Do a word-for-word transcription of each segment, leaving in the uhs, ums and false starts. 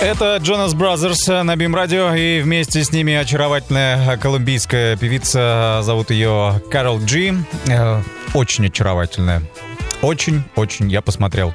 Это Jonas Brothers на Бим Радио, и вместе с ними очаровательная колумбийская певица, зовут ее Карол Джи. Очень очаровательная. Очень-очень, я посмотрел.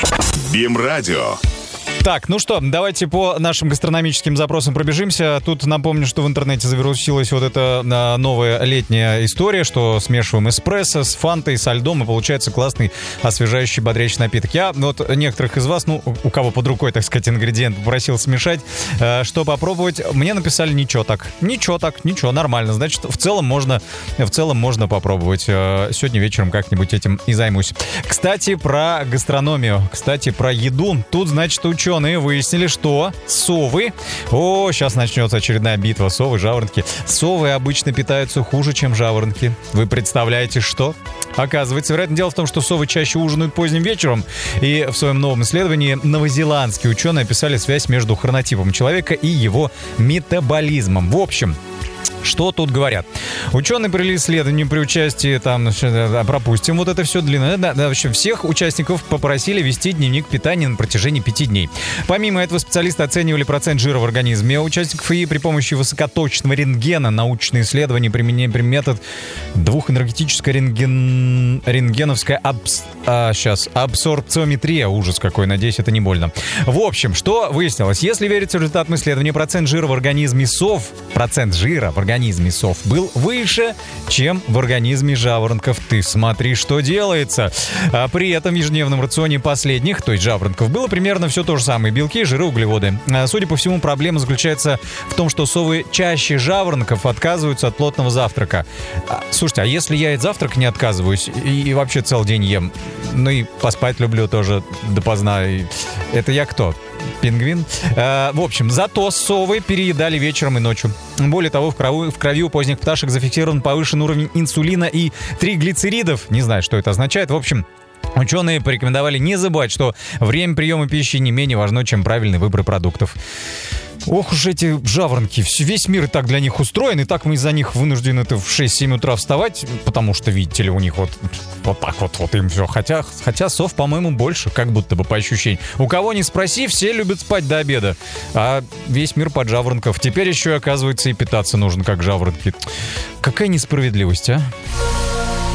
Бим Радио. Так, ну что, давайте по нашим гастрономическим запросам пробежимся. Тут напомню, что в интернете завирусилась вот эта а, новая летняя история, что смешиваем эспрессо с фантой, со льдом, и получается классный освежающий, бодрящий напиток. Я вот некоторых из вас, ну, у кого под рукой, так сказать, ингредиент, попросил смешать, э, что попробовать. Мне написали ничего так. Ничего так, ничего, нормально. Значит, в целом можно, в целом можно попробовать. Э, сегодня вечером как-нибудь этим и займусь. Кстати, про гастрономию. Кстати, про еду. Тут, значит, ученые выяснили, что совы... О, сейчас начнется очередная битва. Совы, жаворонки. Совы обычно питаются хуже, чем жаворонки. Вы представляете, что? Оказывается, вероятно, дело в том, что совы чаще ужинают поздним вечером. И в своем новом исследовании новозеландские ученые описали связь между хронотипом человека и его метаболизмом. В общем... Что тут говорят? Ученые провели исследование при участии, там, пропустим вот это все длинное. Да, да, в общем, всех участников попросили вести дневник питания на протяжении пяти дней. Помимо этого, специалисты оценивали процент жира в организме участников и при помощи высокоточного рентгена научные исследования применили метод двухэнергетическая рентген... рентгеновская абс... а, сейчас, абсорбциометрия. Ужас какой, надеюсь, это не больно. В общем, что выяснилось? Если верить результатам исследования, процент жира в организме сов, процент жира в организме сов был выше, чем в организме жаворонков. Ты смотри, что делается. А при этом в ежедневном рационе последних, то есть жаворонков, было примерно все то же самое. Белки, жиры, углеводы. А, судя по всему, проблема заключается в том, что совы чаще жаворонков отказываются от плотного завтрака. А, слушайте, а если я от завтрака не отказываюсь и, и вообще целый день ем, ну и поспать люблю тоже допоздна, и... это я кто? Пингвин. Э, в общем, зато совы переедали вечером и ночью. Более того, в крови, в крови у поздних пташек зафиксирован повышенный уровень инсулина и триглицеридов. Не знаю, что это означает. В общем, ученые порекомендовали не забывать, что время приема пищи не менее важно, чем правильный выбор продуктов. Ох уж эти жаворонки, весь мир и так для них устроен, и так мы из-за них вынуждены в шесть-семь утра вставать, потому что, видите ли, у них вот, вот так вот, вот им все. Хотя, хотя сов, по-моему, больше, как будто бы по ощущениям. У кого ни спроси, все любят спать до обеда, а весь мир под жаворонков. Теперь еще, оказывается, и питаться нужно, как жаворонки. Какая несправедливость, а?